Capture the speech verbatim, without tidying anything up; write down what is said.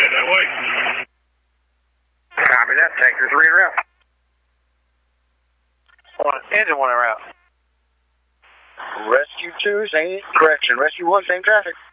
head that way. Copy that. Tanker three en route. One, engine one en route. Rescue two, same correction. Rescue one, same traffic.